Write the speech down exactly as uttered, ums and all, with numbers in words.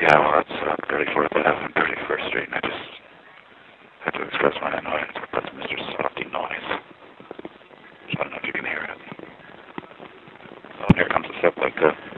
Yeah, well, that's uh, thirty-fourth Avenue and thirty-first Street, and I just had to express my annoyance with that Mister Softy noise. So I don't know if you can hear it. Oh, and here comes a step like uh,